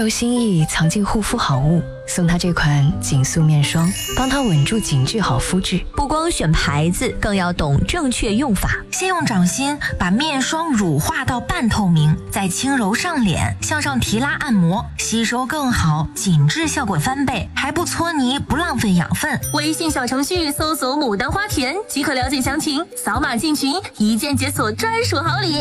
由心意藏进护肤好物，送他这款紧塑面霜，帮他稳住紧致好肤质。 不光选牌子，更要懂正确用法。 先用掌心把面霜乳化到半透明，再轻柔上脸，向上提拉按摩，吸收更好，紧致效果翻倍，还不搓泥，不浪费养分。 微信小程序搜索牡丹花田即可了解详情，扫码进群，一键解锁专属好礼。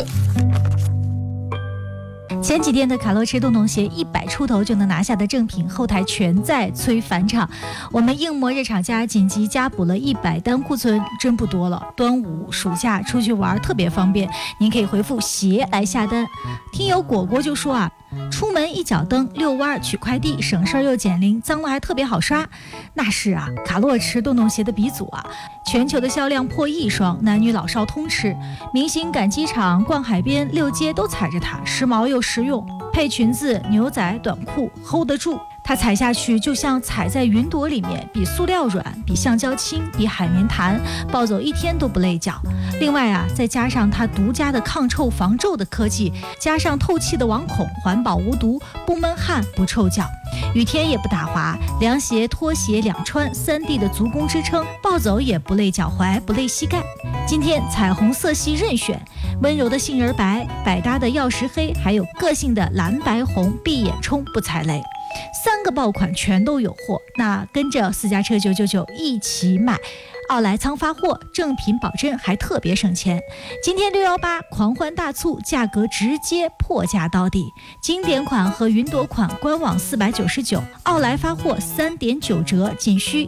前几天的卡洛驰洞洞鞋100出头就能拿下的正品，后台全在催返场。我们硬膜热厂家紧急加补了100单库存，真不多了。端午暑假出去玩特别方便，您可以回复鞋来下单。听友果果就说啊，出门一脚蹬遛弯取快递，省事儿又减龄，脏了还特别好刷。那是啊，卡洛驰洞洞鞋的鼻祖啊，全球的销量破1亿双，男女老少通吃。明星赶机场、逛海边、溜街都踩着它，时髦又实用，配裙子、牛仔、短裤 hold 得住。它踩下去就像踩在云朵里面，比塑料软，比橡胶轻，比海绵弹，暴走1天都不累脚。另外啊，再加上它独家的抗臭防皱的科技，加上透气的网孔，环保无毒，不闷汗不臭脚，雨天也不打滑，凉鞋拖鞋两穿，3D 的足弓支撑，暴走也不累脚踝，不累膝盖。今天彩虹色系任选，温柔的杏仁白，百搭的曜石黑，还有个性的蓝白红，闭眼冲不踩雷。3个爆款全都有货，那跟着私家车999一起买，奥莱仓发货，正品保真，还特别省钱。今天618狂欢大促，价格直接破价到底。经典款和云朵款官网499，奥莱发货3.9折，仅需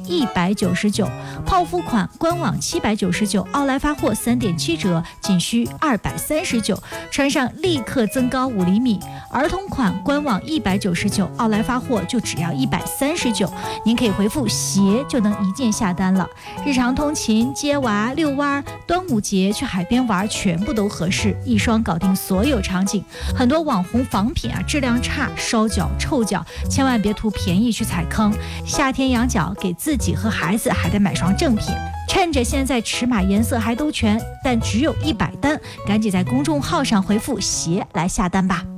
199。泡芙款官网799，奥莱发货3.7折，仅需239。穿上立刻增高5厘米。儿童款官网199，奥莱发货就只要139。您可以回复鞋就能一键下单了。日常通勤、接娃、遛弯、端午节去海边玩，全部都合适，一双搞定所有场景。很多网红仿品啊，质量差，烧脚、臭脚，千万别图便宜去踩坑。夏天养脚，给自己和孩子还得买双正品。趁着现在尺码颜色还都全，但只有100单，赶紧在公众号上回复鞋来下单吧。